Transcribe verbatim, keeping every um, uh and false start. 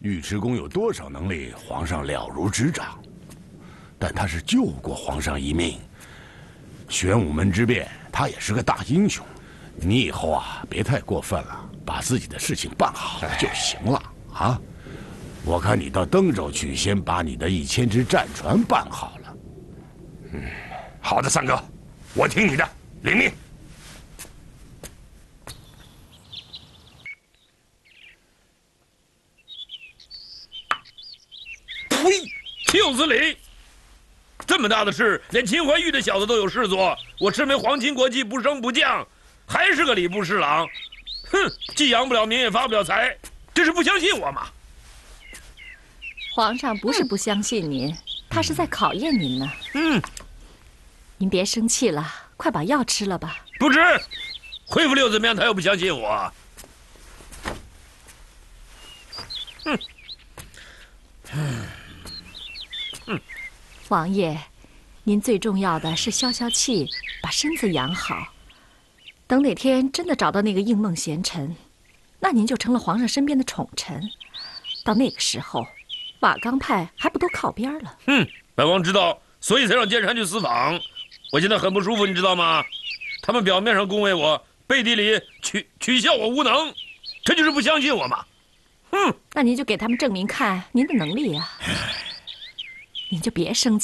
尉迟恭有多少能力，皇上了如指掌。但他是救过皇上一命，玄武门之变，他也是个大英雄。你以后啊，别太过分了，把自己的事情办好就行了啊。我看你到登州去，先把你的一千只战船办好了。 嗯，好的，三哥，我听你的，领命。 呸！邱司礼，这么大的事，连秦怀玉这小子都有事做，我身为皇亲国戚，不升不降，还是个礼部侍郎。哼，既养不了民，也发不了财，这是不相信我吗？ 皇上不是不相信您，他是在考验您呢。 嗯， 您别生气了，快把药吃了吧。 不吃，恢复了又怎么样？他又不相信我。哼， 嗯。 王爷，您最重要的是消消气，把身子养好。等哪天真的找到那个应梦贤臣，那您就成了皇上身边的宠臣。到那个时候，瓦岗派还不都靠边了？ 哼，本王知道，所以才让监察去私访。我现在很不舒服，你知道吗？他们表面上恭维我，背地里取取笑我无能，这就是不相信我嘛。哼， 那您就给他们证明看您的能力啊。您就别生气。